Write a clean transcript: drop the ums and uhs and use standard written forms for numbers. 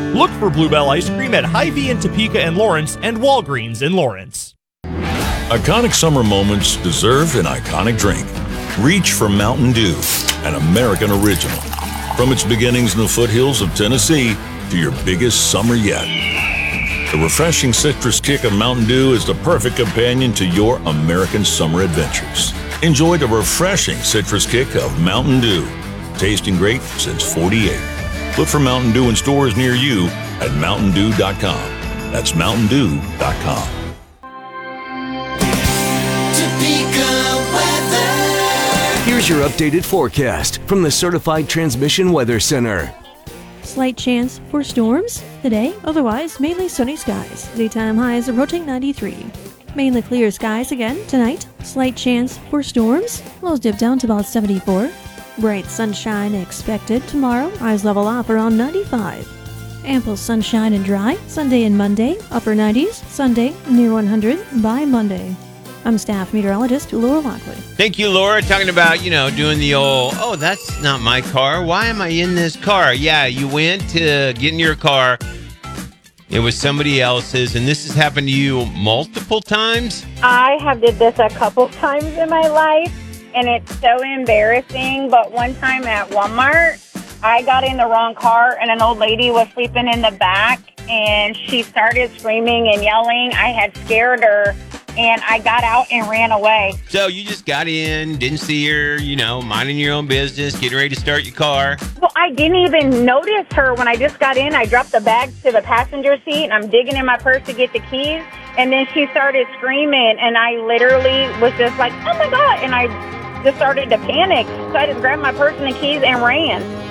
Look for Bluebell ice cream at Hy-Vee in Topeka and Lawrence and Walgreens in Lawrence. Iconic summer moments deserve an iconic drink. Reach for Mountain Dew, an American original. From its beginnings in the foothills of Tennessee to your biggest summer yet. The refreshing citrus kick of Mountain Dew is the perfect companion to your American summer adventures. Enjoy the refreshing citrus kick of Mountain Dew. Tasting great since '48. Look for Mountain Dew in stores near you at mountaindew.com. That's mountaindew.com. Here's your updated forecast from the Certified Transmission Weather Center. Slight chance for storms today, otherwise mainly sunny skies. Daytime highs approaching 93. Mainly clear skies again tonight. Slight chance for storms. Lows dip down to about 74. Bright sunshine expected tomorrow. Highs level off around 95. Ample sunshine and dry Sunday and Monday. Upper 90s. Sunday near 100 by Monday. I'm staff meteorologist Laura Lockwood. Thank you, Laura. Talking about, doing the old, that's not my car. Why am I in this car? Yeah, you went to get in your car. It was somebody else's, and this has happened to you multiple times? I have did this a couple times in my life, and it's so embarrassing. But one time at Walmart, I got in the wrong car, and an old lady was sleeping in the back, and she started screaming and yelling. I had scared her. And I got out and ran away. So you just got in, didn't see her, minding your own business, getting ready to start your car. Well, I didn't even notice her when I just got in. I dropped the bags to the passenger seat, and I'm digging in my purse to get the keys. And then she started screaming, and I literally was just like, oh, my God. And I just started to panic. So I just grabbed my purse and the keys and ran.